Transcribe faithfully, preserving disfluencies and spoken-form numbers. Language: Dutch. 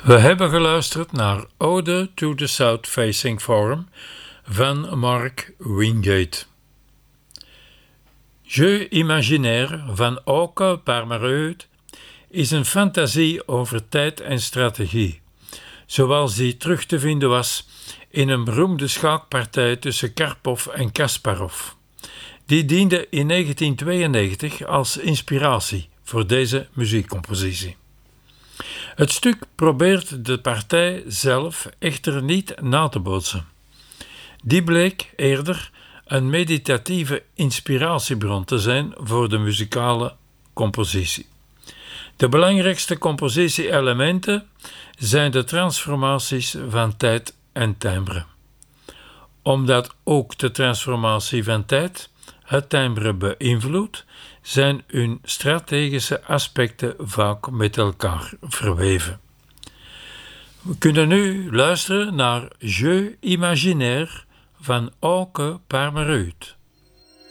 We hebben geluisterd naar Ode to the South Facing Forum van Mark Wingate. Jeu imaginaire van Auke Parmerheude is een fantasie over tijd en strategie, zoals die terug te vinden was in een beroemde schaakpartij tussen Karpov en Kasparov. Die diende in negentien tweeënnegentig als inspiratie voor deze muziekcompositie. Het stuk probeert de partij zelf echter niet na te bootsen. Die bleek eerder een meditatieve inspiratiebron te zijn voor de muzikale compositie. De belangrijkste compositie-elementen zijn de transformaties van tijd en timbre. Omdat ook de transformatie van tijd het timbre beïnvloedt, zijn hun strategische aspecten vaak met elkaar verweven. We kunnen nu luisteren naar Jeu imaginaire van Auke Parmerheude.